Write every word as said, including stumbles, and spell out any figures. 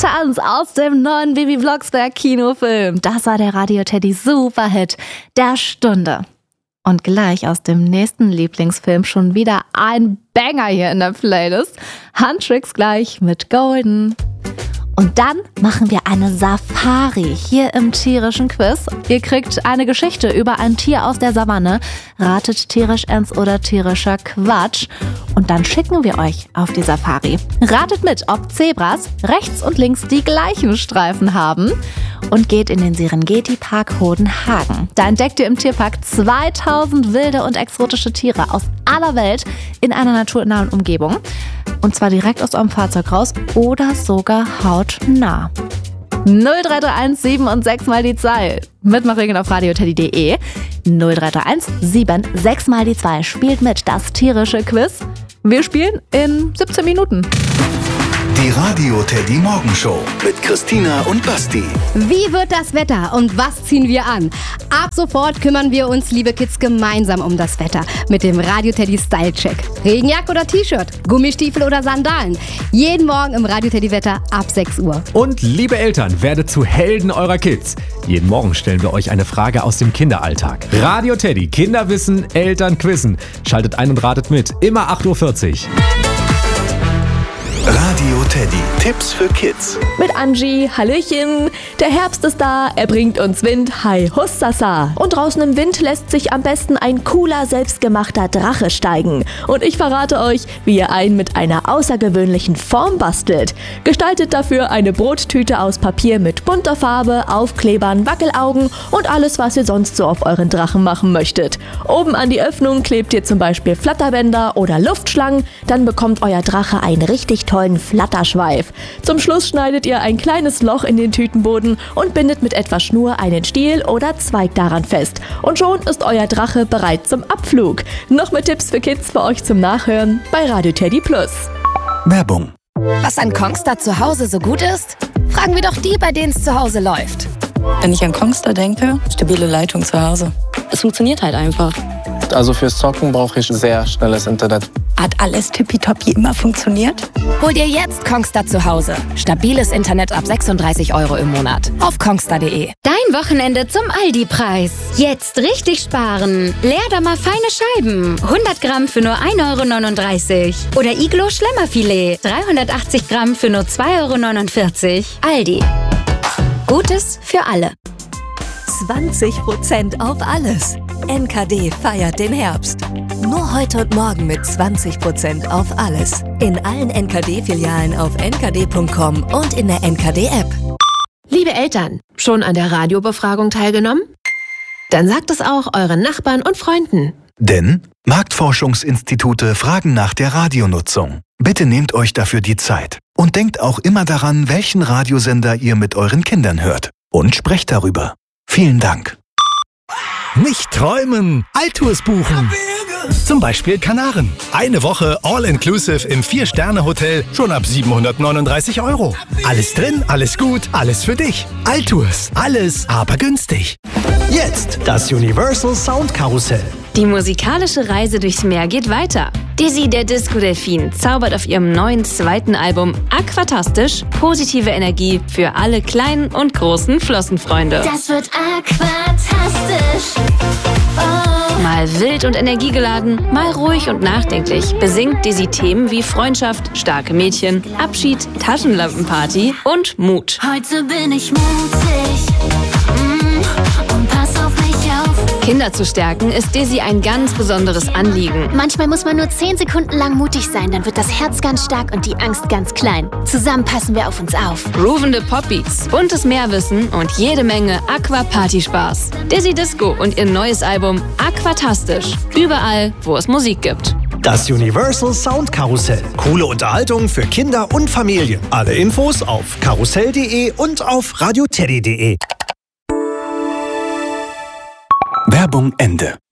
Tanz aus dem neuen Bibi Blocksberg Kinofilm. Das war der Radio Teddy Superhit der Stunde. Und gleich aus dem nächsten Lieblingsfilm schon wieder ein Banger hier in der Playlist. Huntrix gleich mit Golden. Und dann machen wir eine Safari hier im tierischen Quiz. Ihr kriegt eine Geschichte über ein Tier aus der Savanne, ratet tierisch ernst oder tierischer Quatsch. Und dann schicken wir euch auf die Safari. Ratet mit, ob Zebras rechts und links die gleichen Streifen haben. Und geht in den Serengeti-Park Hodenhagen. Da entdeckt ihr im Tierpark zweitausend wilde und exotische Tiere aus aller Welt in einer naturnahen Umgebung. Und zwar direkt aus eurem Fahrzeug raus oder sogar hautnah. null drei drei eins sieben und sechs mal die zwei. Mitmachen auf radioteddy punkt de. null drei drei eins sieben sechs mal die zwei. Spielt mit, das tierische Quiz. Wir spielen in siebzehn Minuten. Die Radio Teddy Morgenshow mit Christina und Basti. Wie wird das Wetter und was ziehen wir an? Ab sofort kümmern wir uns, liebe Kids, gemeinsam um das Wetter mit dem Radio Teddy Style Check. Regenjacke oder T-Shirt, Gummistiefel oder Sandalen. Jeden Morgen im Radio Teddy Wetter ab sechs Uhr. Und liebe Eltern, werdet zu Helden eurer Kids. Jeden Morgen stellen wir euch eine Frage aus dem Kinderalltag. Radio Teddy, Kinder wissen, Eltern quizzen. Schaltet ein und ratet mit. Immer acht Uhr vierzig. Radio Teddy, Tipps für Kids. Mit Angie, Hallöchen. Der Herbst ist da, er bringt uns Wind, hi hussasa. Und draußen im Wind lässt sich am besten ein cooler, selbstgemachter Drache steigen. Und ich verrate euch, wie ihr einen mit einer außergewöhnlichen Form bastelt. Gestaltet dafür eine Brottüte aus Papier mit bunter Farbe, Aufklebern, Wackelaugen und alles, was ihr sonst so auf euren Drachen machen möchtet. Oben an die Öffnung klebt ihr zum Beispiel Flatterbänder oder Luftschlangen, dann bekommt euer Drache einen richtig tollen Flatterschweif. Zum Schluss schneidet ihr ein kleines Loch in den Tütenboden und bindet mit etwas Schnur einen Stiel oder Zweig daran fest. Und schon ist euer Drache bereit zum Abflug. Noch mehr Tipps für Kids für euch zum Nachhören bei Radio Teddy Plus. Werbung. Was an Kongstar zu Hause so gut ist? Fragen wir doch die, bei denen es zu Hause läuft. Wenn ich an Kongstar denke, stabile Leitung zu Hause. Es funktioniert halt einfach. Also fürs Zocken brauche ich sehr schnelles Internet. Hat alles tippitoppi immer funktioniert? Hol dir jetzt Kongstar zu Hause. Stabiles Internet ab sechsunddreißig Euro im Monat. Auf kongstar punkt de. Dein Wochenende zum Aldi-Preis. Jetzt richtig sparen. Leerdammer feine Scheiben. hundert Gramm für nur ein Euro neununddreißig. Oder Iglo Schlemmerfilet. dreihundertachtzig Gramm für nur zwei Euro neunundvierzig. Aldi. Gutes für alle. zwanzig Prozent auf alles. N K D feiert den Herbst. Nur heute und morgen mit zwanzig Prozent auf alles. In allen N K D-Filialen auf n k d punkt com und in der N K D-App. Liebe Eltern, schon an der Radiobefragung teilgenommen? Dann sagt es auch euren Nachbarn und Freunden. Denn Marktforschungsinstitute fragen nach der Radionutzung. Bitte nehmt euch dafür die Zeit. Und denkt auch immer daran, welchen Radiosender ihr mit euren Kindern hört. Und sprecht darüber. Vielen Dank. Nicht träumen, Altours buchen. Zum Beispiel Kanaren. Eine Woche All-Inclusive im vier-Sterne-Hotel schon ab siebenhundertneununddreißig Euro. Alles drin, alles gut, alles für dich. Altours, alles aber günstig. Jetzt das Universal Sound Karussell. Die musikalische Reise durchs Meer geht weiter. Dizzy, der Disco-Delfin, zaubert auf ihrem neuen zweiten Album Aquatastisch positive Energie für alle kleinen und großen Flossenfreunde. Das wird aquatastisch. Oh. Mal wild und energiegeladen, mal ruhig und nachdenklich besingt Dizzy Themen wie Freundschaft, starke Mädchen, Abschied, Taschenlampenparty und Mut. Heute bin ich mutig. Mm, und pass auf mich auf. Kinder zu stärken ist Dizzy ein ganz besonderes Anliegen. Manchmal muss man nur zehn Sekunden lang mutig sein, dann wird das Herz ganz stark und die Angst ganz klein. Zusammen passen wir auf uns auf. Groovende Popbeats, buntes Meerwissen und jede Menge Aqua-Party-Spaß. Dizzy Disco und ihr neues Album Aquatastisch. Überall, wo es Musik gibt. Das Universal Sound Karussell. Coole Unterhaltung für Kinder und Familien. Alle Infos auf karussell punkt de und auf radioteddy punkt de. Werbung Ende.